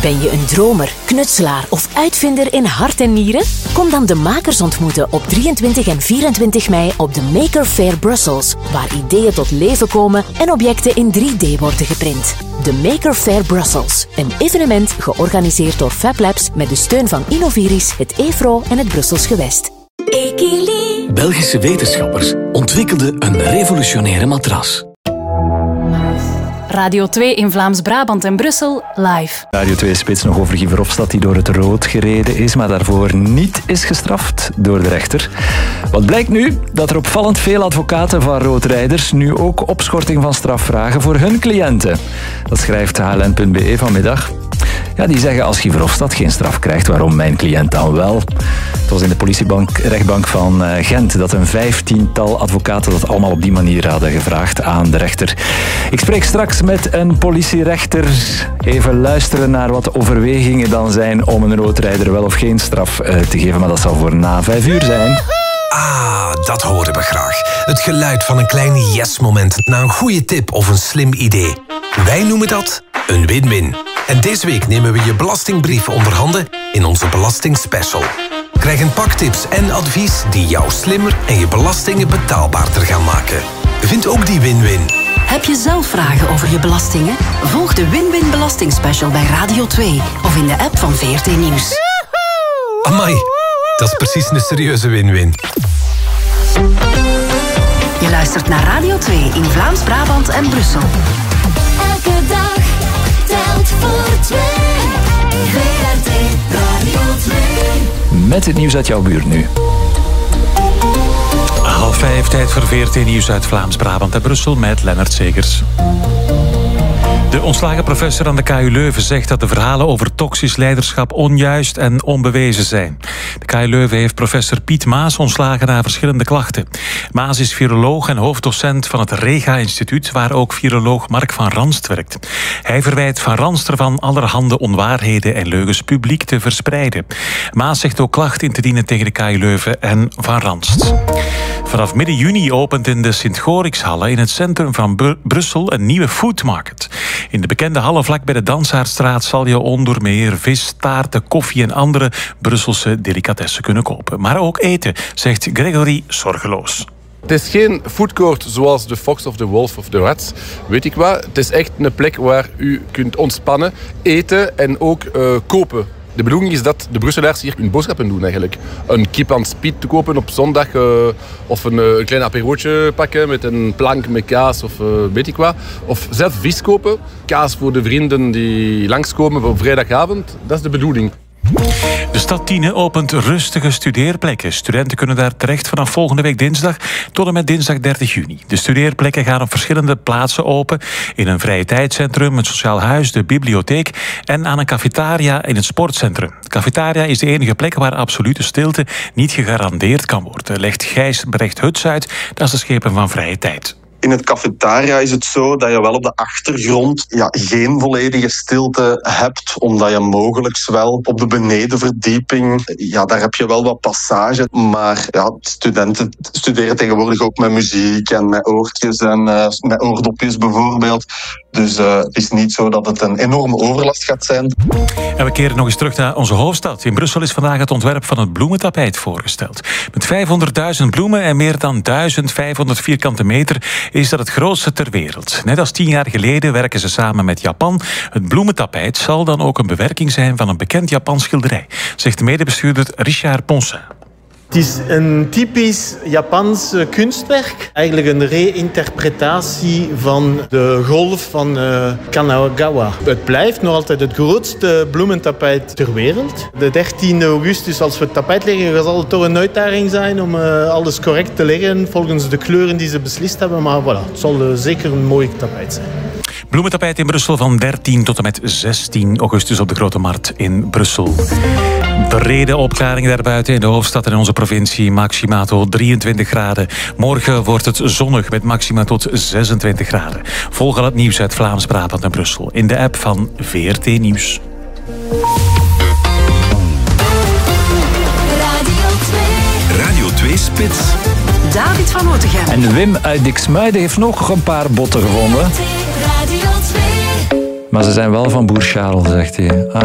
Ben je een dromer, knutselaar of uitvinder in hart en nieren? Kom dan de makers ontmoeten op 23 en 24 mei op de Maker Faire Brussels, waar ideeën tot leven komen en objecten in 3D worden geprint. De Maker Faire Brussels, een evenement georganiseerd door Fab Labs met de steun van Innoviris, het EFRO en het Brussels Gewest. Belgische wetenschappers ontwikkelden een revolutionaire matras. Radio 2 in Vlaams-Brabant en Brussel, live. Radio 2 Spits nog over Guy Verhofstadt die door het rood gereden is, maar daarvoor niet is gestraft door de rechter. Wat blijkt nu? Dat er opvallend veel advocaten van roodrijders nu ook opschorting van straf vragen voor hun cliënten. Dat schrijft HLN.be vanmiddag. Ja, die zeggen als Guy Verhofstadt geen straf krijgt, waarom mijn cliënt dan wel? Het was in de politierechtbank van Gent dat een 15-tal advocaten dat allemaal op die manier hadden gevraagd aan de rechter. Ik spreek straks met een politierechter. Even luisteren naar wat de overwegingen dan zijn om een roodrijder wel of geen straf te geven, maar dat zal voor na 5 uur zijn. Ah, dat horen we graag. Het geluid van een klein yes-moment na een goede tip of een slim idee. Wij noemen dat een win-win. En deze week nemen we je belastingbrief onder handen in onze belastingspecial. Krijg een pak tips en advies die jou slimmer en je belastingen betaalbaarder gaan maken. Vind ook die win-win. Heb je zelf vragen over je belastingen? Volg de Win-Win Belastingspecial bij Radio 2 of in de app van VRT Nieuws. Amai, dat is precies een serieuze win-win. Je luistert naar Radio 2 in Vlaams-Brabant en Brussel. Elke dag telt voor 2. VRT Radio 2. Met het nieuws uit jouw buurt nu. 4:30, tijd voor VRT Nieuws uit Vlaams-Brabant en Brussel met Lennart Segers. De ontslagen professor aan de KU Leuven zegt dat de verhalen over toxisch leiderschap onjuist en onbewezen zijn. De KU Leuven heeft professor Piet Maas ontslagen na verschillende klachten. Maas is viroloog en hoofddocent van het Rega-instituut, waar ook viroloog Mark van Ranst werkt. Hij verwijt Van Ranst ervan allerhande onwaarheden en leugens publiek te verspreiden. Maas zegt ook klachten in te dienen tegen de KU Leuven en Van Ranst. Vanaf midden juni opent in de Sint-Gorixhallen in het centrum van Brussel een nieuwe foodmarket. In de bekende hallen vlak bij de Dansaardstraat zal je onder meer vis, taarten, koffie en andere Brusselse delicatessen kunnen kopen. Maar ook eten, zegt Gregory zorgeloos. Het is geen foodcourt zoals de Fox of de Wolf of de Rats, weet ik wat. Het is echt een plek waar u kunt ontspannen, eten en ook kopen. De bedoeling is dat de Brusselaars hier hun boodschappen doen eigenlijk. Een kip aan speed te kopen op zondag of een klein aperootje pakken met een plank met kaas of weet ik wat. Of zelf vis kopen. Kaas voor de vrienden die langskomen op vrijdagavond. Dat is de bedoeling. De stad Tiene opent rustige studeerplekken. Studenten kunnen daar terecht vanaf volgende week dinsdag tot en met dinsdag 30 juni. De studeerplekken gaan op verschillende plaatsen open. In een vrije tijdscentrum, het sociaal huis, de bibliotheek en aan een cafetaria in het sportcentrum. De cafetaria is de enige plek waar absolute stilte niet gegarandeerd kan worden, legt Gijs Brecht Huts uit. Dat is de schepen van vrije tijd. In het cafetaria is het zo dat je wel op de achtergrond geen volledige stilte hebt, omdat je mogelijk wel op de benedenverdieping, daar heb je wel wat passage. Maar studenten studeren tegenwoordig ook met muziek en met oortjes en met oordopjes bijvoorbeeld. Dus het is niet zo dat het een enorme overlast gaat zijn. En we keren nog eens terug naar onze hoofdstad. In Brussel is vandaag het ontwerp van het bloementapijt voorgesteld. Met 500.000 bloemen en meer dan 1500 vierkante meter is dat het grootste ter wereld. Net als 10 jaar geleden werken ze samen met Japan. Het bloementapijt zal dan ook een bewerking zijn van een bekend Japans schilderij, zegt de medebestuurder Richard Ponsin. Het is een typisch Japans kunstwerk. Eigenlijk een reïnterpretatie van de golf van Kanagawa. Het blijft nog altijd het grootste bloementapijt ter wereld. De 13 augustus, als we het tapijt leggen, zal het toch een uitdaging zijn om alles correct te leggen volgens de kleuren die ze beslist hebben. Maar voilà, het zal zeker een mooi tapijt zijn. Bloementapijt in Brussel van 13 tot en met 16 augustus op de Grote Markt in Brussel. Brede opklaringen daarbuiten in de hoofdstad en in onze provincie. Maxima tot 23 graden. Morgen wordt het zonnig met maxima tot 26 graden. Volg al het nieuws uit Vlaams-Brabant en Brussel in de app van VRT Nieuws. Radio 2 Spits. David van Otegem. En Wim uit Diksmuiden heeft nog een paar botten gevonden. Maar ze zijn wel van boer Charles, zegt hij.